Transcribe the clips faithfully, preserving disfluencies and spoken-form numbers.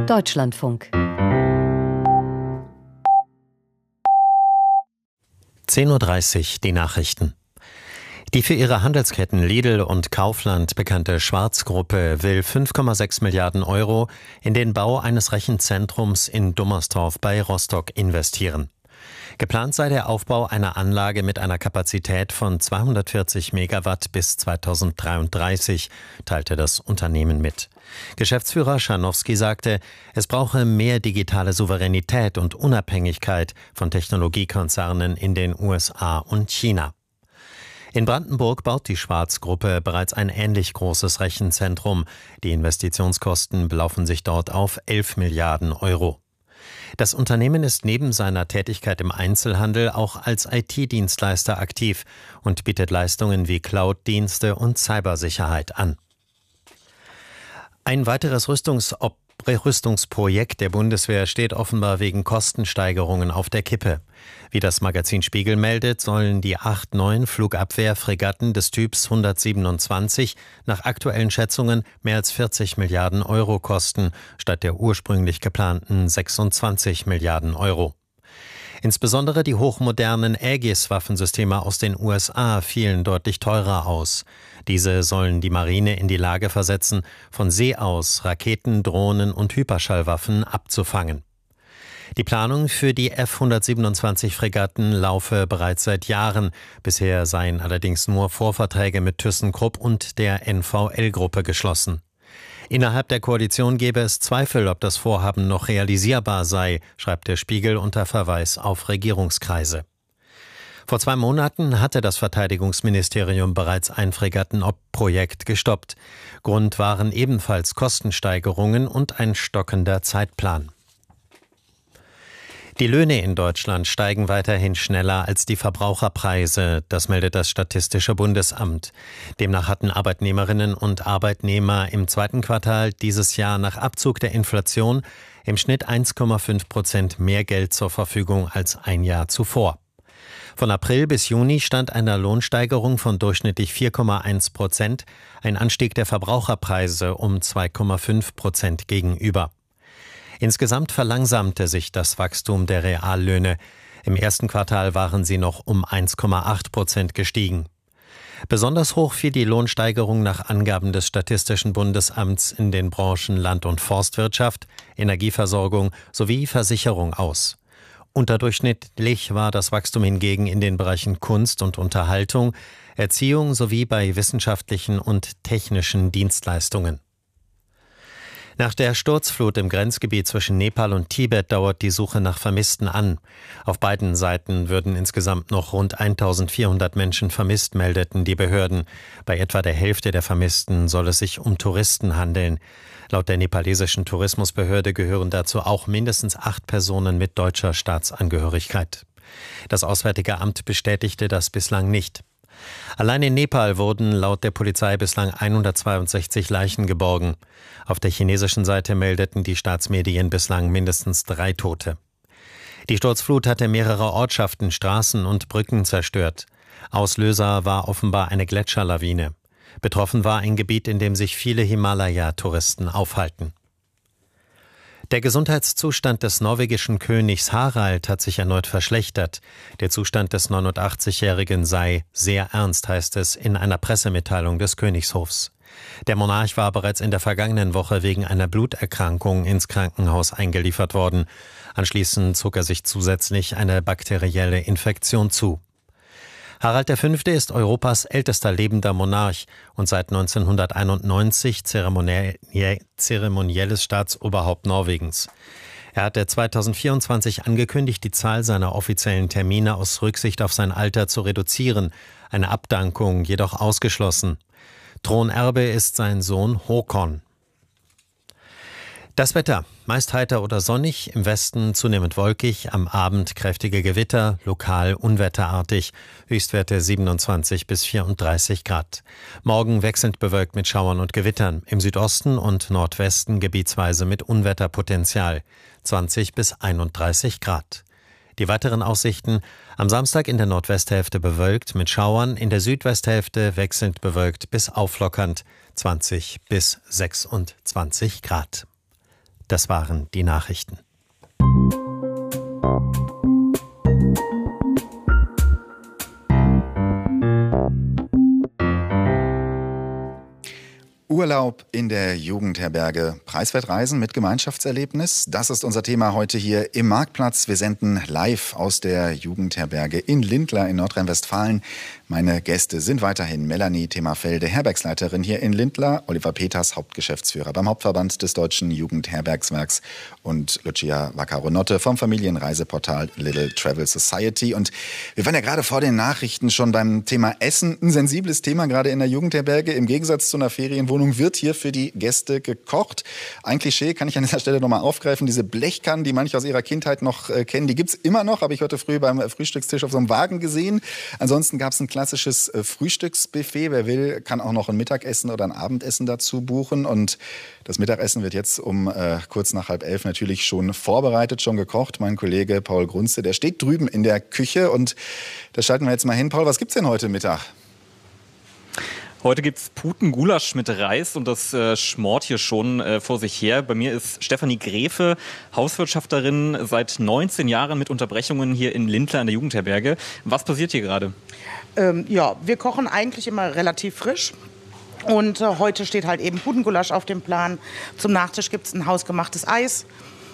Deutschlandfunk. zehn Uhr dreißig, die Nachrichten. Die für ihre Handelsketten Lidl und Kaufland bekannte Schwarz-Gruppe will fünf Komma sechs Milliarden Euro in den Bau eines Rechenzentrums in Dummersdorf bei Rostock investieren. Geplant sei der Aufbau einer Anlage mit einer Kapazität von zweihundertvierzig Megawatt bis zweitausenddreiunddreißig, teilte das Unternehmen mit. Geschäftsführer Scharnowski sagte, es brauche mehr digitale Souveränität und Unabhängigkeit von Technologiekonzernen in den U S A und China. In Brandenburg baut die Schwarz-Gruppe bereits ein ähnlich großes Rechenzentrum. Die Investitionskosten belaufen sich dort auf elf Milliarden Euro. Das Unternehmen ist neben seiner Tätigkeit im Einzelhandel auch als I T-Dienstleister aktiv und bietet Leistungen wie Cloud-Dienste und Cybersicherheit an. Ein weiteres Rüstungsop- Rüstungsprojekt der Bundeswehr steht offenbar wegen Kostensteigerungen auf der Kippe. Wie das Magazin Spiegel meldet, sollen die acht neuen Flugabwehrfregatten des Typs hundertsiebenundzwanzig nach aktuellen Schätzungen mehr als vierzig Milliarden Euro kosten, statt der ursprünglich geplanten sechsundzwanzig Milliarden Euro. Insbesondere die hochmodernen Aegis-Waffensysteme aus den U S A fielen deutlich teurer aus. Diese sollen die Marine in die Lage versetzen, von See aus Raketen, Drohnen und Hyperschallwaffen abzufangen. Die Planung für die F hundertsiebenundzwanzig Fregatten laufe bereits seit Jahren. Bisher seien allerdings nur Vorverträge mit ThyssenKrupp und der N V L-Gruppe geschlossen. Innerhalb der Koalition gebe es Zweifel, ob das Vorhaben noch realisierbar sei, schreibt der Spiegel unter Verweis auf Regierungskreise. Vor zwei Monaten hatte das Verteidigungsministerium bereits ein Fregattenprojekt gestoppt. Grund waren ebenfalls Kostensteigerungen und ein stockender Zeitplan. Die Löhne in Deutschland steigen weiterhin schneller als die Verbraucherpreise, das meldet das Statistische Bundesamt. Demnach hatten Arbeitnehmerinnen und Arbeitnehmer im zweiten Quartal dieses Jahr nach Abzug der Inflation im Schnitt eins Komma fünf Prozent mehr Geld zur Verfügung als ein Jahr zuvor. Von April bis Juni stand einer Lohnsteigerung von durchschnittlich vier Komma eins Prozent, ein Anstieg der Verbraucherpreise um zwei Komma fünf Prozent gegenüber. Insgesamt verlangsamte sich das Wachstum der Reallöhne. Im ersten Quartal waren sie noch um eins Komma acht Prozent gestiegen. Besonders hoch fiel die Lohnsteigerung nach Angaben des Statistischen Bundesamts in den Branchen Land- und Forstwirtschaft, Energieversorgung sowie Versicherung aus. Unterdurchschnittlich war das Wachstum hingegen in den Bereichen Kunst und Unterhaltung, Erziehung sowie bei wissenschaftlichen und technischen Dienstleistungen. Nach der Sturzflut im Grenzgebiet zwischen Nepal und Tibet dauert die Suche nach Vermissten an. Auf beiden Seiten würden insgesamt noch rund eintausendvierhundert Menschen vermisst, meldeten die Behörden. Bei etwa der Hälfte der Vermissten soll es sich um Touristen handeln. Laut der nepalesischen Tourismusbehörde gehören dazu auch mindestens acht Personen mit deutscher Staatsangehörigkeit. Das Auswärtige Amt bestätigte das bislang nicht. Allein in Nepal wurden laut der Polizei bislang hundertzweiundsechzig Leichen geborgen. Auf der chinesischen Seite meldeten die Staatsmedien bislang mindestens drei Tote. Die Sturzflut hatte mehrere Ortschaften, Straßen und Brücken zerstört. Auslöser war offenbar eine Gletscherlawine. Betroffen war ein Gebiet, in dem sich viele Himalaya-Touristen aufhalten. Der Gesundheitszustand des norwegischen Königs Harald hat sich erneut verschlechtert. Der Zustand des neunundachtzigjährigen sei sehr ernst, heißt es in einer Pressemitteilung des Königshofs. Der Monarch war bereits in der vergangenen Woche wegen einer Bluterkrankung ins Krankenhaus eingeliefert worden. Anschließend zog er sich zusätzlich eine bakterielle Infektion zu. Harald der Fünfte ist Europas ältester lebender Monarch und seit neunzehnhunderteinundneunzig zeremoniell, zeremonielles Staatsoberhaupt Norwegens. Er hatte zweitausendvierundzwanzig angekündigt, die Zahl seiner offiziellen Termine aus Rücksicht auf sein Alter zu reduzieren, eine Abdankung jedoch ausgeschlossen. Thronerbe ist sein Sohn Håkon. Das Wetter, meist heiter oder sonnig, im Westen zunehmend wolkig, am Abend kräftige Gewitter, lokal unwetterartig, Höchstwerte siebenundzwanzig bis vierunddreißig Grad. Morgen wechselnd bewölkt mit Schauern und Gewittern, im Südosten und Nordwesten gebietsweise mit Unwetterpotenzial, zwanzig bis einunddreißig Grad. Die weiteren Aussichten: am Samstag in der Nordwesthälfte bewölkt mit Schauern, in der Südwesthälfte wechselnd bewölkt bis auflockernd, zwanzig bis sechsundzwanzig Grad. Das waren die Nachrichten. Urlaub in der Jugendherberge, preiswert reisen mit Gemeinschaftserlebnis. Das ist unser Thema heute hier im Marktplatz. Wir senden live aus der Jugendherberge in Lindlar in Nordrhein-Westfalen. Meine Gäste sind weiterhin Melanie Themafelde, Herbergsleiterin hier in Lindlar, Oliver Peters, Hauptgeschäftsführer beim Hauptverband des Deutschen Jugendherbergswerks und Lucia Vaccaronotte vom Familienreiseportal Little Travel Society. Und wir waren ja gerade vor den Nachrichten schon beim Thema Essen. Ein sensibles Thema gerade in der Jugendherberge. Im Gegensatz zu einer Ferienwohnung wird hier für die Gäste gekocht. Ein Klischee kann ich an dieser Stelle nochmal aufgreifen. Diese Blechkannen, die manche aus ihrer Kindheit noch äh, kennen, die gibt's immer noch. Habe ich heute früh beim Frühstückstisch auf so einem Wagen gesehen. Ansonsten gab es ein klassisches äh, Frühstücksbuffet. Wer will, kann auch noch ein Mittagessen oder ein Abendessen dazu buchen. Und das Mittagessen wird jetzt um äh, kurz nach halb elf natürlich schon vorbereitet, schon gekocht. Mein Kollege Paul Grunze, der steht drüben in der Küche. Und da schalten wir jetzt mal hin. Paul, was gibt's denn heute Mittag? Heute gibt es Putengulasch mit Reis und das äh, schmort hier schon äh, vor sich her. Bei mir ist Stefanie Gräfe, Hauswirtschafterin, seit neunzehn Jahren mit Unterbrechungen hier in Lindlar in der Jugendherberge. Was passiert hier gerade? Ähm, ja, wir kochen eigentlich immer relativ frisch. Und äh, heute steht halt eben Putengulasch auf dem Plan. Zum Nachtisch gibt es ein hausgemachtes Eis.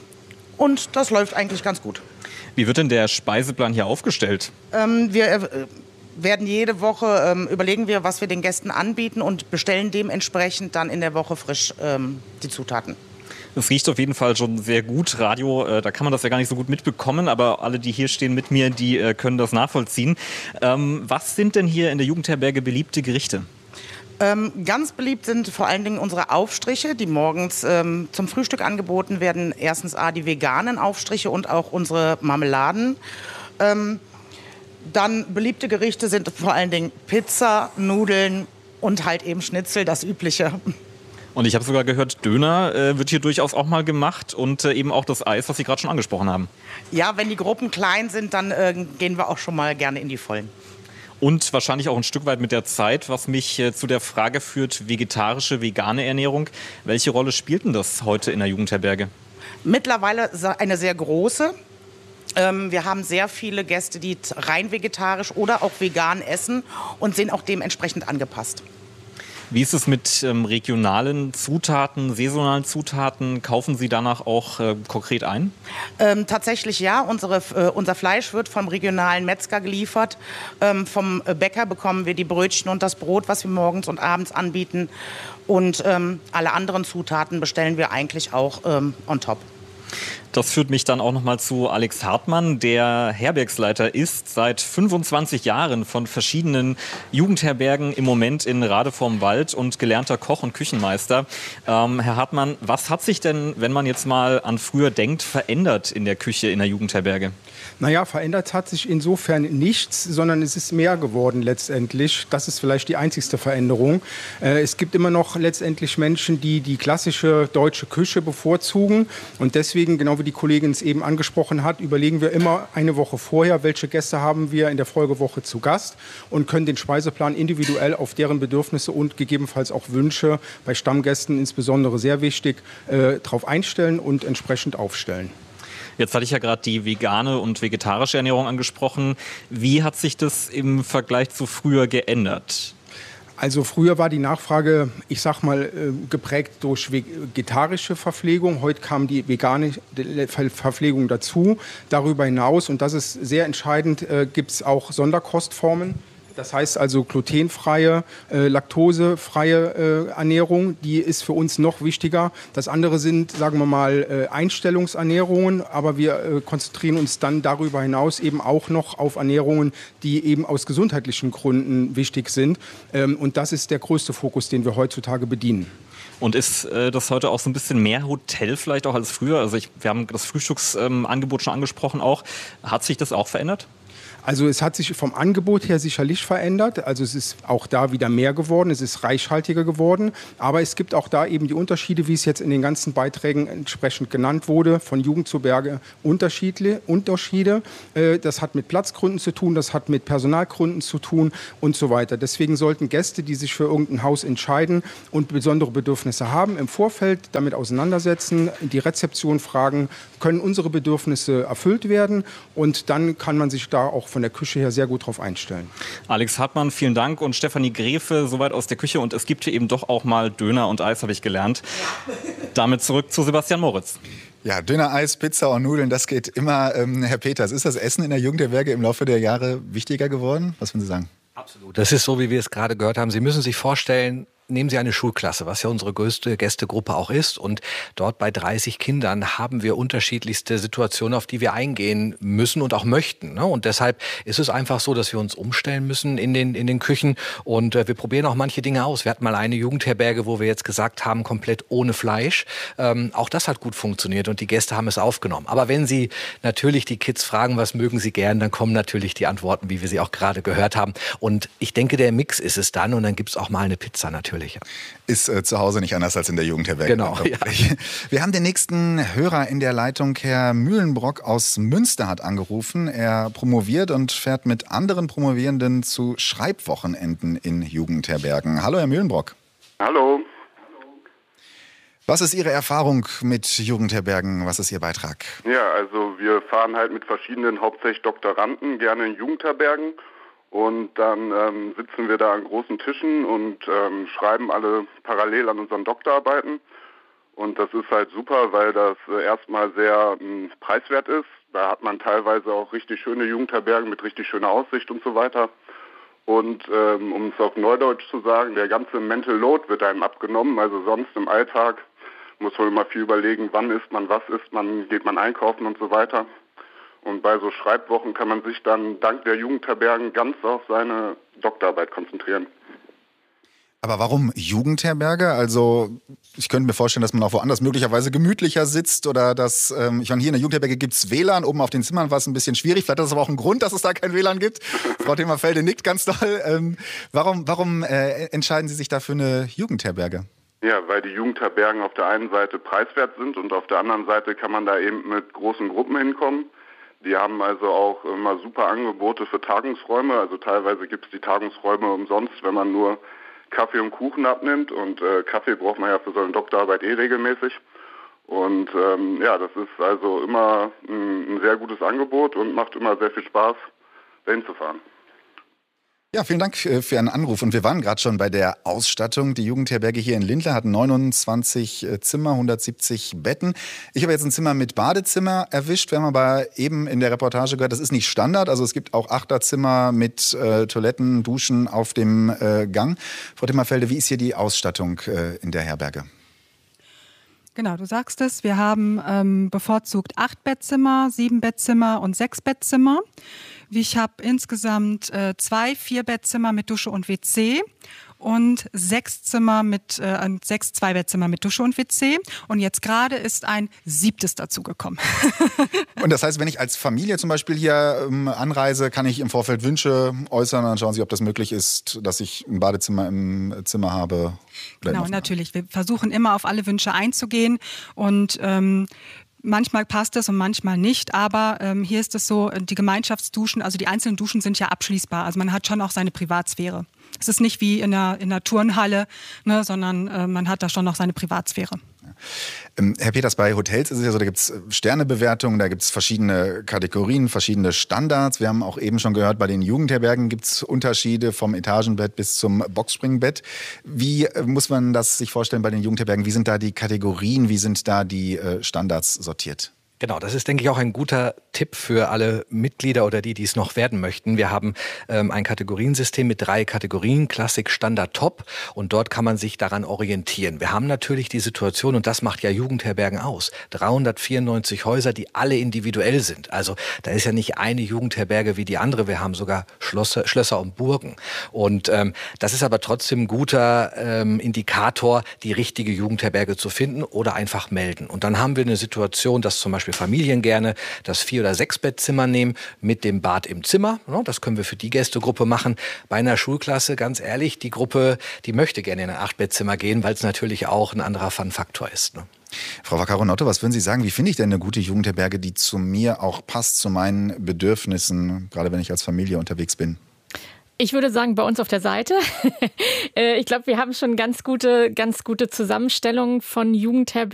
Und das läuft eigentlich ganz gut. Wie wird denn der Speiseplan hier aufgestellt? Ähm, wir äh, werden jede Woche, ähm, überlegen wir, was wir den Gästen anbieten und bestellen dementsprechend dann in der Woche frisch ähm, die Zutaten. Es riecht auf jeden Fall schon sehr gut. Radio, äh, da kann man das ja gar nicht so gut mitbekommen, aber alle, die hier stehen mit mir, die äh, können das nachvollziehen. Ähm, was sind denn hier in der Jugendherberge beliebte Gerichte? Ähm, ganz beliebt sind vor allen Dingen unsere Aufstriche, die morgens ähm, zum Frühstück angeboten werden. Erstens A, die veganen Aufstriche und auch unsere Marmeladen. Ähm, dann beliebte Gerichte sind vor allen Dingen Pizza, Nudeln und halt eben Schnitzel, das Übliche. Und ich habe sogar gehört, Döner äh, wird hier durchaus auch mal gemacht und äh, eben auch das Eis, was Sie gerade schon angesprochen haben. Ja, wenn die Gruppen klein sind, dann äh, gehen wir auch schon mal gerne in die Vollen. Und wahrscheinlich auch ein Stück weit mit der Zeit, was mich äh, zu der Frage führt, vegetarische, vegane Ernährung. Welche Rolle spielt denn das heute in der Jugendherberge? Mittlerweile eine sehr große. Ähm, wir haben sehr viele Gäste, die rein vegetarisch oder auch vegan essen und sind auch dementsprechend angepasst. Wie ist es mit ähm, regionalen Zutaten, saisonalen Zutaten? Kaufen Sie danach auch äh, konkret ein? Ähm, tatsächlich ja. Unsere, äh, unser Fleisch wird vom regionalen Metzger geliefert. Ähm, vom Bäcker bekommen wir die Brötchen und das Brot, was wir morgens und abends anbieten. Und ähm, alle anderen Zutaten bestellen wir eigentlich auch ähm, on top. Das führt mich dann auch noch mal zu Alex Hartmann, der Herbergsleiter ist seit fünfundzwanzig Jahren von verschiedenen Jugendherbergen im Moment in Rade vorm Wald und gelernter Koch und Küchenmeister. Ähm, Herr Hartmann, was hat sich denn, wenn man jetzt mal an früher denkt, verändert in der Küche in der Jugendherberge? Naja, verändert hat sich insofern nichts, sondern es ist mehr geworden letztendlich. Das ist vielleicht die einzigste Veränderung. Äh, es gibt immer noch letztendlich Menschen, die die klassische deutsche Küche bevorzugen. Und deswegen, genau wie die Kollegin es eben angesprochen hat, überlegen wir immer eine Woche vorher, welche Gäste haben wir in der Folgewoche zu Gast und können den Speiseplan individuell auf deren Bedürfnisse und gegebenenfalls auch Wünsche, bei Stammgästen insbesondere sehr wichtig, äh, darauf einstellen und entsprechend aufstellen. Jetzt hatte ich ja gerade die vegane und vegetarische Ernährung angesprochen. Wie hat sich das im Vergleich zu früher geändert? Also früher war die Nachfrage, ich sag mal, geprägt durch vegetarische Verpflegung. Heute kam die vegane Verpflegung dazu. Darüber hinaus, und das ist sehr entscheidend, gibt es auch Sonderkostformen. Das heißt also glutenfreie, äh, laktosefreie äh, Ernährung, die ist für uns noch wichtiger. Das andere sind, sagen wir mal, äh, Einstellungsernährungen, aber wir äh, konzentrieren uns dann darüber hinaus eben auch noch auf Ernährungen, die eben aus gesundheitlichen Gründen wichtig sind. Ähm, und das ist der größte Fokus, den wir heutzutage bedienen. Und ist äh, das heute auch so ein bisschen mehr Hotel vielleicht auch als früher? Also ich, wir haben das Frühstücksangebot ähm, schon angesprochen auch. Hat sich das auch verändert? Also es hat sich vom Angebot her sicherlich verändert. Also es ist auch da wieder mehr geworden, es ist reichhaltiger geworden. Aber es gibt auch da eben die Unterschiede, wie es jetzt in den ganzen Beiträgen entsprechend genannt wurde, von Jugendherberge Unterschiede. Unterschiede. Das hat mit Platzgründen zu tun, das hat mit Personalgründen zu tun und so weiter. Deswegen sollten Gäste, die sich für irgendein Haus entscheiden und besondere Bedürfnisse haben, im Vorfeld damit auseinandersetzen, die Rezeption fragen, können unsere Bedürfnisse erfüllt werden, und dann kann man sich da auch von der Küche her sehr gut drauf einstellen. Alex Hartmann, vielen Dank, und Stefanie Gräfe, soweit aus der Küche, und es gibt hier eben doch auch mal Döner und Eis, habe ich gelernt. Ja. Damit zurück zu Sebastian Moritz. Ja, Döner, Eis, Pizza und Nudeln, das geht immer. Ähm, Herr Peters, ist das Essen in der Jugendherberge im Laufe der Jahre wichtiger geworden? Was würden Sie sagen? Absolut. Das ist so, wie wir es gerade gehört haben. Sie müssen sich vorstellen, nehmen Sie eine Schulklasse, was ja unsere größte Gästegruppe auch ist. Und dort bei dreißig Kindern haben wir unterschiedlichste Situationen, auf die wir eingehen müssen und auch möchten. Und deshalb ist es einfach so, dass wir uns umstellen müssen in den, in den Küchen. Und wir probieren auch manche Dinge aus. Wir hatten mal eine Jugendherberge, wo wir jetzt gesagt haben, komplett ohne Fleisch. Ähm, auch das hat gut funktioniert und die Gäste haben es aufgenommen. Aber wenn Sie natürlich die Kids fragen, was mögen Sie gern, dann kommen natürlich die Antworten, wie wir sie auch gerade gehört haben. Und ich denke, der Mix ist es dann. Und dann gibt es auch mal eine Pizza natürlich. Ist äh, zu Hause nicht anders als in der Jugendherberge. Genau. Ja. Wir haben den nächsten Hörer in der Leitung. Herr Mühlenbrock aus Münster hat angerufen. Er promoviert und fährt mit anderen Promovierenden zu Schreibwochenenden in Jugendherbergen. Hallo, Herr Mühlenbrock. Hallo. Was ist Ihre Erfahrung mit Jugendherbergen? Was ist Ihr Beitrag? Ja, also wir fahren halt mit verschiedenen, hauptsächlich Doktoranden, gerne in Jugendherbergen. Und dann ähm, sitzen wir da an großen Tischen und ähm, schreiben alle parallel an unseren Doktorarbeiten. Und das ist halt super, weil das äh, erstmal sehr ähm, preiswert ist. Da hat man teilweise auch richtig schöne Jugendherbergen mit richtig schöner Aussicht und so weiter. Und ähm, um es auf Neudeutsch zu sagen, der ganze Mental Load wird einem abgenommen. Also sonst im Alltag muss man immer viel überlegen, wann isst man, was isst man, geht man einkaufen und so weiter. Und bei so Schreibwochen kann man sich dann dank der Jugendherbergen ganz auf seine Doktorarbeit konzentrieren. Aber warum Jugendherberge? Also ich könnte mir vorstellen, dass man auch woanders möglicherweise gemütlicher sitzt oder dass, ähm, ich meine, hier in der Jugendherberge gibt es W L A N, oben auf den Zimmern war es ein bisschen schwierig. Vielleicht ist das aber auch ein Grund, dass es da kein W L A N gibt. Frau Themafelde nickt ganz doll. Ähm, warum warum äh, entscheiden Sie sich da für eine Jugendherberge? Ja, weil die Jugendherbergen auf der einen Seite preiswert sind und auf der anderen Seite kann man da eben mit großen Gruppen hinkommen. Die haben also auch immer super Angebote für Tagungsräume. Also teilweise gibt es die Tagungsräume umsonst, wenn man nur Kaffee und Kuchen abnimmt. Und äh, Kaffee braucht man ja für so eine Doktorarbeit eh regelmäßig. Und ähm, ja, das ist also immer ein, ein sehr gutes Angebot und macht immer sehr viel Spaß, dahin zu fahren. Ja, vielen Dank für Ihren Anruf. Und wir waren gerade schon bei der Ausstattung. Die Jugendherberge hier in Lindlar hat neunundzwanzig Zimmer, hundertsiebzig Betten. Ich habe jetzt ein Zimmer mit Badezimmer erwischt. Wir haben aber eben in der Reportage gehört, das ist nicht Standard. Also es gibt auch Achterzimmer mit äh, Toiletten, Duschen auf dem äh, Gang. Frau Themafelde, wie ist hier die Ausstattung äh, in der Herberge? Genau, du sagst es. Wir haben ähm, bevorzugt acht Bettzimmer, sieben Bettzimmer und sechs Bettzimmer. Ich habe insgesamt äh, zwei Vier-Bettzimmer mit Dusche und W C und sechs Zimmer mit äh, sechs Zwei-Bettzimmer mit Dusche und W C. Und jetzt gerade ist ein siebtes dazugekommen. Und das heißt, wenn ich als Familie zum Beispiel hier ähm, anreise, kann ich im Vorfeld Wünsche äußern, dann schauen Sie, ob das möglich ist, dass ich ein Badezimmer im Zimmer habe. Genau, natürlich. Wir versuchen immer auf alle Wünsche einzugehen und ähm, manchmal passt es und manchmal nicht, aber ähm, hier ist es so, die Gemeinschaftsduschen, also die einzelnen Duschen sind ja abschließbar, also man hat schon auch seine Privatsphäre. Es ist nicht wie in einer, in einer Turnhalle, ne, sondern äh, man hat da schon noch seine Privatsphäre. Ja. Ähm, Herr Peters, bei Hotels ist es ja so, da gibt es Sternebewertungen, da gibt es verschiedene Kategorien, verschiedene Standards. Wir haben auch eben schon gehört, bei den Jugendherbergen gibt es Unterschiede vom Etagenbett bis zum Boxspringbett. Wie äh, muss man das sich vorstellen bei den Jugendherbergen? Wie sind da die Kategorien, wie sind da die äh, Standards sortiert? Genau, das ist, denke ich, auch ein guter Tipp für alle Mitglieder oder die, die es noch werden möchten. Wir haben ähm, ein Kategoriensystem mit drei Kategorien, Klassik, Standard, Top. Und dort kann man sich daran orientieren. Wir haben natürlich die Situation, und das macht ja Jugendherbergen aus, dreihundertvierundneunzig Häuser, die alle individuell sind. Also da ist ja nicht eine Jugendherberge wie die andere. Wir haben sogar Schlösser, Schlösser und Burgen. Und ähm, das ist aber trotzdem ein guter ähm, Indikator, die richtige Jugendherberge zu finden oder einfach melden. Und dann haben wir eine Situation, dass zum Beispiel Beispiel Familien gerne das Vier- oder Sechsbettzimmer nehmen mit dem Bad im Zimmer. Das können wir für die Gästegruppe machen. Bei einer Schulklasse, ganz ehrlich, die Gruppe, die möchte gerne in ein Achtbettzimmer gehen, weil es natürlich auch ein anderer Fun-Faktor ist. Ne? Frau Vaccaronotto, was würden Sie sagen? Wie finde ich denn eine gute Jugendherberge, die zu mir auch passt, zu meinen Bedürfnissen, gerade wenn ich als Familie unterwegs bin? Ich würde sagen, bei uns auf der Seite. Ich glaube, wir haben schon ganz gute, ganz gute Zusammenstellungen von Jugendherbergen.